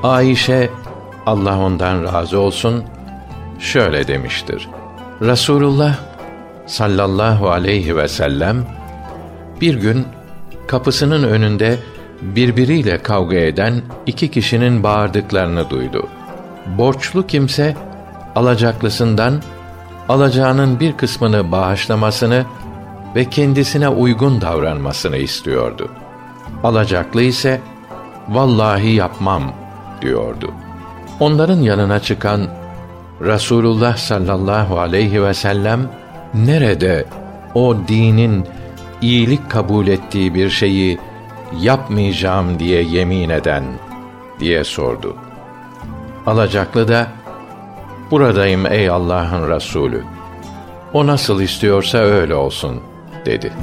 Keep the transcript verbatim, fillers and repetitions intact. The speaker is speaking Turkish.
Ayşe, Allah ondan razı olsun, şöyle demiştir: Resulullah sallallahu aleyhi ve sellem bir gün kapısının önünde birbiriyle kavga eden iki kişinin bağırdıklarını duydu. Borçlu kimse alacaklısından alacağının bir kısmını bağışlamasını ve kendisine uygun davranmasını istiyordu. Alacaklı ise vallahi yapmam diyordu. Onların yanına çıkan Resulullah sallallahu aleyhi ve sellem, nerede o dinin iyilik kabul ettiği bir şeyi yapmayacağım diye yemin eden diye sordu. Alacaklı da, buradayım ey Allah'ın Resulü, o nasıl istiyorsa öyle olsun dedi.